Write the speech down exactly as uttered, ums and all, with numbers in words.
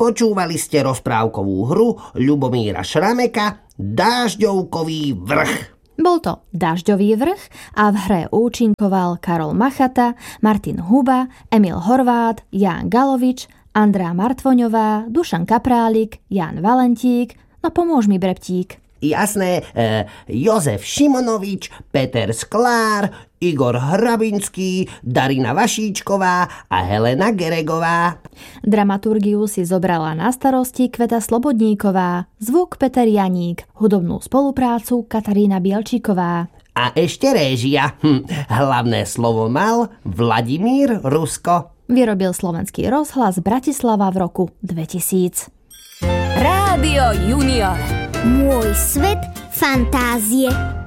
Počúvali ste rozprávkovú hru Ľubomíra Šrameka Dážďovkový vrch. Bol to Dážďový vrch a v hre účinkoval Karol Machata, Martin Huba, Emil Horvát, Ján Galovič, Andrá Martvoňová, Dušan Kaprálik, Ján Valentík, no pomôž mi, Breptík. Jasné, e, Jozef Šimonovič, Peter Sklár, Igor Hrabinský, Darina Vašíčková a Helena Geregová. Dramaturgiu si zobrala na starosti Kveta Slobodníková, zvuk Peter Janík, hudobnú spoluprácu Katarína Bielčíková. A ešte réžia. Hm, hlavné slovo mal Vladimír Rusko. Vyrobil Slovenský rozhlas Bratislava v roku dvetisíc. Rádio Junior. Môj svet fantázie.